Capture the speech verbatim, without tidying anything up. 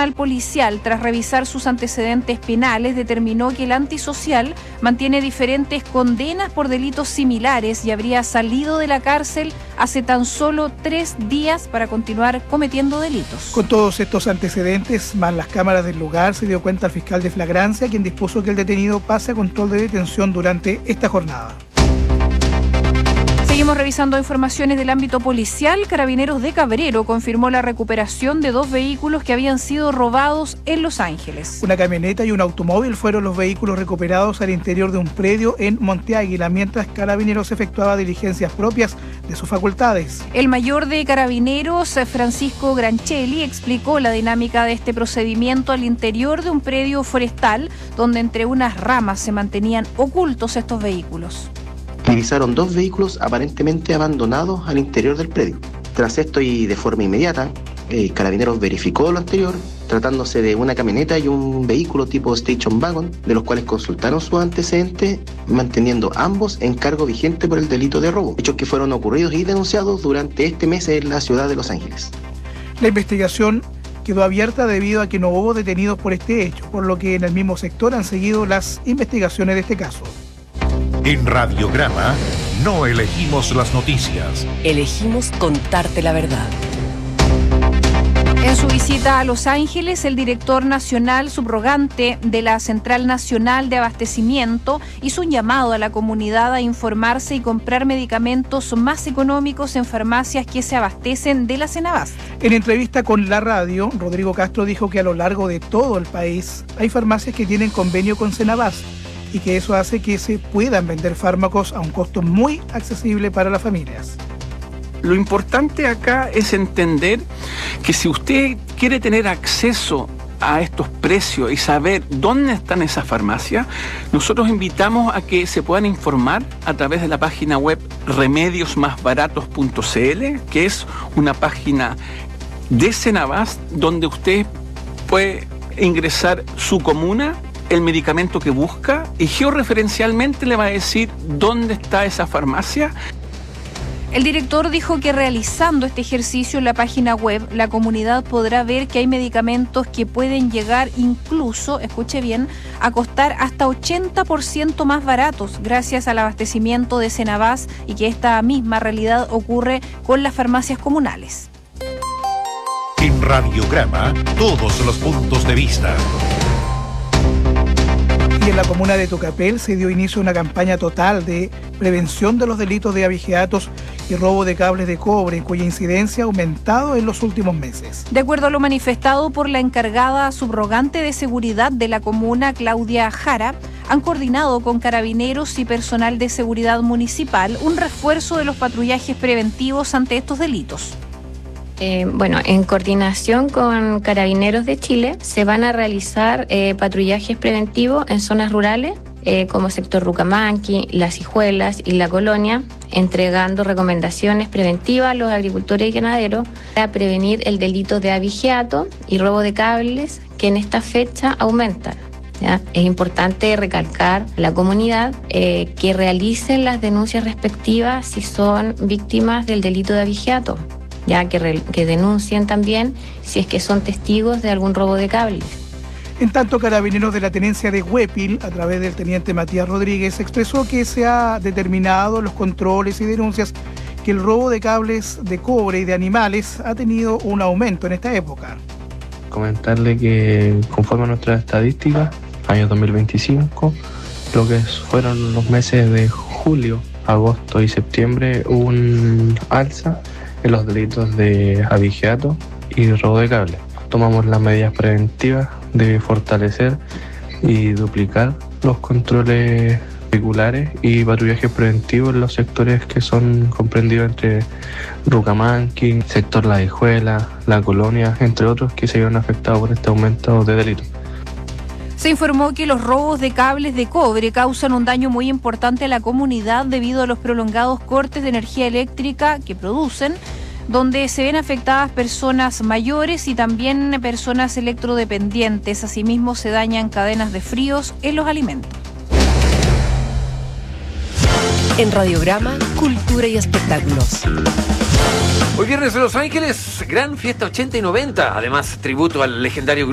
personal policial, tras revisar sus antecedentes penales, determinó que el antisocial mantiene diferentes condenas por delitos similares y habría salido de la cárcel hace tan solo tres días para continuar cometiendo delitos. Con todos estos antecedentes, más las cámaras del lugar, se dio cuenta el fiscal de flagrancia, quien dispuso que el detenido pase a control de detención durante esta jornada. Seguimos revisando informaciones del ámbito policial. Carabineros de Cabrero confirmó la recuperación de dos vehículos que habían sido robados en Los Ángeles. Una camioneta y un automóvil fueron los vehículos recuperados al interior de un predio en Monte Águila, mientras Carabineros efectuaba diligencias propias de sus facultades. El mayor de Carabineros, Francisco Granchelli, explicó la dinámica de este procedimiento al interior de un predio forestal, donde entre unas ramas se mantenían ocultos estos vehículos. Divisaron dos vehículos aparentemente abandonados al interior del predio. Tras esto y de forma inmediata, eh, Carabineros verificó lo anterior, tratándose de una camioneta y un vehículo tipo Station Wagon, de los cuales consultaron sus antecedentes, manteniendo ambos en cargo vigente por el delito de robo, hechos que fueron ocurridos y denunciados durante este mes en la ciudad de Los Ángeles. La investigación quedó abierta debido a que no hubo detenidos por este hecho, por lo que en el mismo sector han seguido las investigaciones de este caso. En Radiograma no elegimos las noticias. Elegimos contarte la verdad. En su visita a Los Ángeles, el director nacional subrogante de la Central Nacional de Abastecimiento hizo un llamado a la comunidad a informarse y comprar medicamentos más económicos en farmacias que se abastecen de la Cenabast. En entrevista con la radio, Rodrigo Castro dijo que a lo largo de todo el país hay farmacias que tienen convenio con Cenabast, y que eso hace que se puedan vender fármacos a un costo muy accesible para las familias. Lo importante acá es entender que si usted quiere tener acceso a estos precios y saber dónde están esas farmacias, nosotros invitamos a que se puedan informar a través de la página web remedios más baratos punto c l, que es una página de Cenabast donde usted puede ingresar su comuna, el medicamento que busca, y georreferencialmente le va a decir dónde está esa farmacia. El director dijo que realizando este ejercicio en la página web, la comunidad podrá ver que hay medicamentos que pueden llegar incluso, escuche bien, a costar hasta ochenta por ciento más baratos gracias al abastecimiento de Cenabast, y que esta misma realidad ocurre con las farmacias comunales. En Radiograma, todos los puntos de vista. Y en la comuna de Tucapel se dio inicio a una campaña total de prevención de los delitos de abigeatos y robo de cables de cobre, cuya incidencia ha aumentado en los últimos meses. De acuerdo a lo manifestado por la encargada subrogante de seguridad de la comuna, Claudia Jara, han coordinado con carabineros y personal de seguridad municipal un refuerzo de los patrullajes preventivos ante estos delitos. Eh, bueno, en coordinación con Carabineros de Chile se van a realizar eh, patrullajes preventivos en zonas rurales eh, como sector Rucamanqui, Las Hijuelas y La Colonia, entregando recomendaciones preventivas a los agricultores y ganaderos para prevenir el delito de abigeato y robo de cables, que en esta fecha aumentan. ¿Ya? Es importante recalcar a la comunidad eh, que realicen las denuncias respectivas si son víctimas del delito de abigeato, ya que, re, que denuncien también si es que son testigos de algún robo de cables. En tanto, Carabineros de la Tenencia de Huépil, a través del teniente Matías Rodríguez, expresó que se ha determinado los controles y denuncias que el robo de cables de cobre y de animales ha tenido un aumento en esta época. Comentarle que conforme a nuestras estadísticas, año dos mil veinticinco, lo que fueron los meses de julio, agosto y septiembre, hubo un alza en los delitos de abigeato y robo de cable. Tomamos las medidas preventivas de fortalecer y duplicar los controles vehiculares y patrullajes preventivos en los sectores que son comprendidos entre Rucamanqui, sector La Hijuela, La Colonia, entre otros, que se vieron afectados por este aumento de delitos. Se informó que los robos de cables de cobre causan un daño muy importante a la comunidad debido a los prolongados cortes de energía eléctrica que producen, donde se ven afectadas personas mayores y también personas electrodependientes. Asimismo, se dañan cadenas de fríos en los alimentos. En Radiograma, cultura y espectáculos. Hoy viernes en Los Ángeles, gran fiesta ochenta y noventa. Además, tributo al legendario grupo